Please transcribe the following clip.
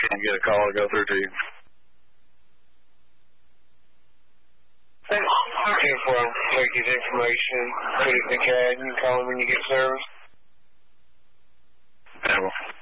can't get a call to go through to you. Thanks. Looking for him. Take his information, put it in the CAD, and call him when you get service. Yeah, well.